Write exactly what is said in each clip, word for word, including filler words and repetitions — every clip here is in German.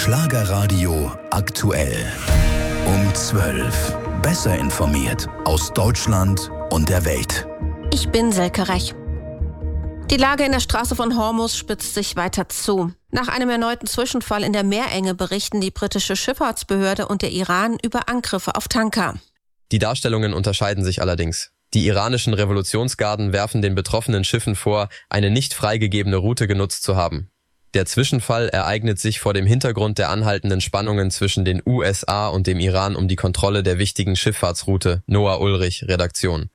Schlagerradio aktuell. Um zwölf. Besser informiert aus Deutschland und der Welt. Ich bin Selke Rech. Die Lage in der Straße von Hormuz spitzt sich weiter zu. Nach einem erneuten Zwischenfall in der Meerenge berichten die britische Schifffahrtsbehörde und der Iran über Angriffe auf Tanker. Die Darstellungen unterscheiden sich allerdings. Die iranischen Revolutionsgarden werfen den betroffenen Schiffen vor, eine nicht freigegebene Route genutzt zu haben. Der Zwischenfall ereignet sich vor dem Hintergrund der anhaltenden Spannungen zwischen den U S A und dem Iran um die Kontrolle der wichtigen Schifffahrtsroute. Noah Ulrich, Redaktion.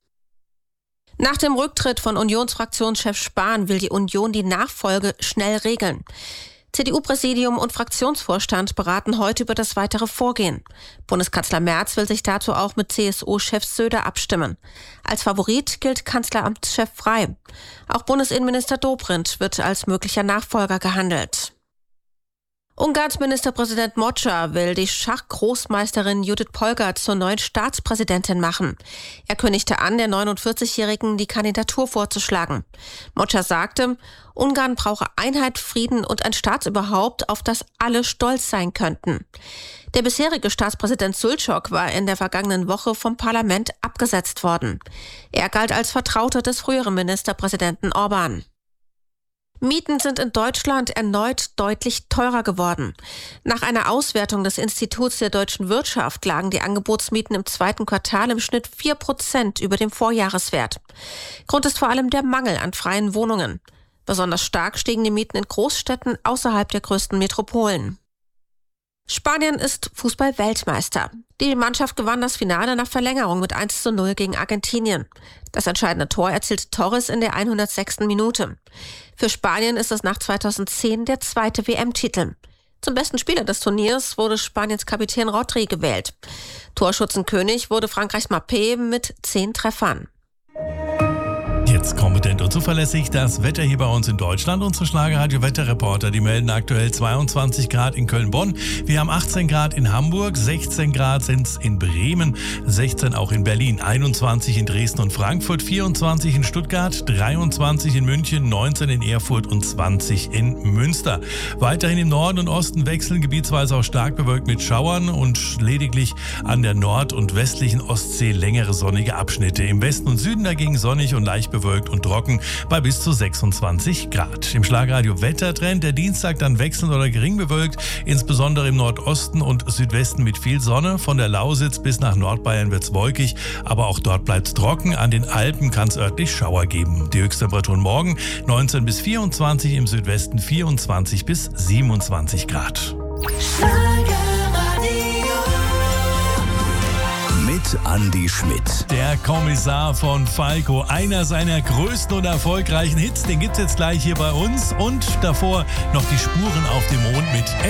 Nach dem Rücktritt von Unionsfraktionschef Spahn will die Union die Nachfolge schnell regeln. C D U-Präsidium und Fraktionsvorstand beraten heute über das weitere Vorgehen. Bundeskanzler Merz will sich dazu auch mit C S U-Chef Söder abstimmen. Als Favorit gilt Kanzleramtschef Frey. Auch Bundesinnenminister Dobrindt wird als möglicher Nachfolger gehandelt. Ungarns Ministerpräsident Mocsa will die Schachgroßmeisterin Judith Polgar zur neuen Staatspräsidentin machen. Er kündigte an, der neunundvierzigjährigen die Kandidatur vorzuschlagen. Mocsa sagte, Ungarn brauche Einheit, Frieden und ein Staatsüberhaupt, auf das alle stolz sein könnten. Der bisherige Staatspräsident Sulcsok war in der vergangenen Woche vom Parlament abgesetzt worden. Er galt als Vertrauter des früheren Ministerpräsidenten Orbán. Mieten sind in Deutschland erneut deutlich teurer geworden. Nach einer Auswertung des Instituts der deutschen Wirtschaft lagen die Angebotsmieten im zweiten Quartal im Schnitt vier Prozent über dem Vorjahreswert. Grund ist vor allem der Mangel an freien Wohnungen. Besonders stark stiegen die Mieten in Großstädten außerhalb der größten Metropolen. Spanien ist Fußball-Weltmeister. Die Mannschaft gewann das Finale nach Verlängerung mit eins zu null gegen Argentinien. Das entscheidende Tor erzielte Torres in der hundertsechsten Minute. Für Spanien ist es nach zweitausendzehn der zweite W M-Titel. Zum besten Spieler des Turniers wurde Spaniens Kapitän Rodri gewählt. Torschützenkönig wurde Frankreichs Mbappé mit zehn Treffern. Jetzt kompetent und zuverlässig das Wetter hier bei uns in Deutschland. Unsere Schlagerradio-Wetterreporter, die melden aktuell zweiundzwanzig Grad in Köln-Bonn. Wir haben achtzehn Grad in Hamburg, sechzehn Grad sind es in Bremen, sechzehn auch in Berlin, einundzwanzig in Dresden und Frankfurt, vierundzwanzig in Stuttgart, dreiundzwanzig in München, neunzehn in Erfurt und zwanzig in Münster. Weiterhin im Norden und Osten wechseln gebietsweise auch stark bewölkt mit Schauern und lediglich an der Nord- und westlichen Ostsee längere sonnige Abschnitte. Im Westen und Süden dagegen sonnig und leicht bewölkt und trocken bei bis zu sechsundzwanzig Grad. Im Schlagerradio Wettertrend der Dienstag dann wechselnd oder gering bewölkt, insbesondere im Nordosten und Südwesten mit viel Sonne. Von der Lausitz bis nach Nordbayern wird es wolkig, aber auch dort bleibt es trocken. An den Alpen kann es örtlich Schauer geben. Die Höchsttemperaturen morgen neunzehn bis vierundzwanzig, im Südwesten vierundzwanzig bis siebenundzwanzig Grad. Mit Andi Schmidt. Der Kommissar von Falco, einer seiner größten und erfolgreichen Hits, den gibt's jetzt gleich hier bei uns. Und davor noch die Spuren auf dem Mond mit